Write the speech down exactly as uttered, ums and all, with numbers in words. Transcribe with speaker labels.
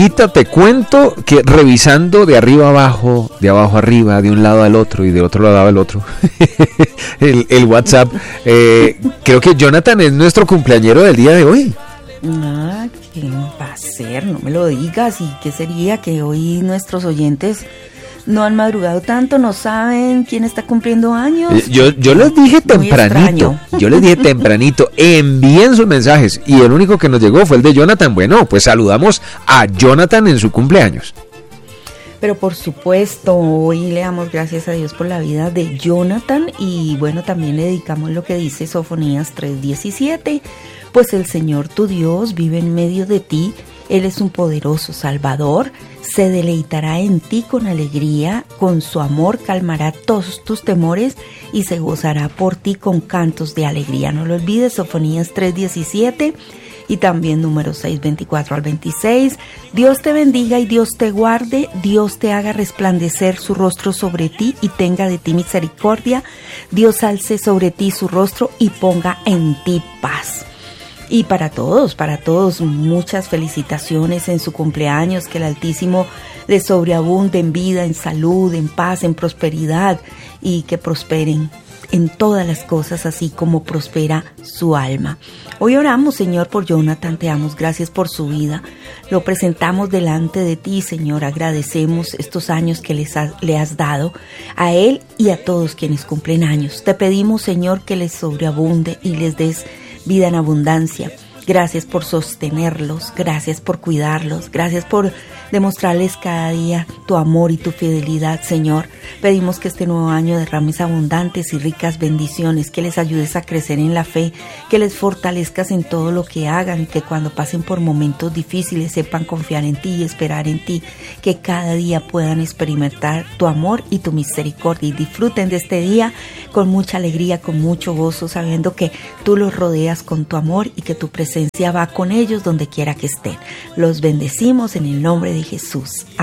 Speaker 1: Te cuento que revisando de arriba abajo, de abajo arriba, de un lado al otro y de otro lado al otro, el, el WhatsApp, eh, creo que Jonathan es nuestro cumpleañero del día de hoy.
Speaker 2: Ah, ¿qué va a ser? No me lo digas. ¿Y qué sería que hoy nuestros oyentes no han madrugado tanto, no saben quién está cumpliendo años?
Speaker 1: Yo, yo les dije tempranito, yo les dije tempranito, envíen sus mensajes y el único que nos llegó fue el de Jonathan. Bueno, pues saludamos a Jonathan en su cumpleaños.
Speaker 2: Pero por supuesto, hoy le damos gracias a Dios por la vida de Jonathan y bueno, también le dedicamos lo que dice Sofonías tres diecisiete, pues el Señor tu Dios vive en medio de ti. Él es un poderoso Salvador, se deleitará en ti con alegría, con su amor calmará todos tus temores y se gozará por ti con cantos de alegría. No lo olvides, Sofonías tres diecisiete y también números seis veinticuatro al veintiséis. Dios te bendiga y Dios te guarde, Dios te haga resplandecer su rostro sobre ti y tenga de ti misericordia. Dios alce sobre ti su rostro y ponga en ti paz. Y para todos, para todos, muchas felicitaciones en su cumpleaños, que el Altísimo les sobreabunde en vida, en salud, en paz, en prosperidad y que prosperen en todas las cosas, así como prospera su alma. Hoy oramos, Señor, por Jonathan, te damos gracias por su vida. Lo presentamos delante de ti, Señor, agradecemos estos años que les ha, le has dado a él y a todos quienes cumplen años. Te pedimos, Señor, que les sobreabunde y les des vida en abundancia. Gracias por sostenerlos, gracias por cuidarlos, gracias por demostrarles cada día tu amor y tu fidelidad, Señor. Pedimos que este nuevo año derrames abundantes y ricas bendiciones, que les ayudes a crecer en la fe, que les fortalezcas en todo lo que hagan, que cuando pasen por momentos difíciles sepan confiar en ti y esperar en ti, que cada día puedan experimentar tu amor y tu misericordia y disfruten de este día con mucha alegría, con mucho gozo, sabiendo que tú los rodeas con tu amor y que tu presencia va con ellos donde quiera que estén. Los bendecimos en el nombre de Jesús.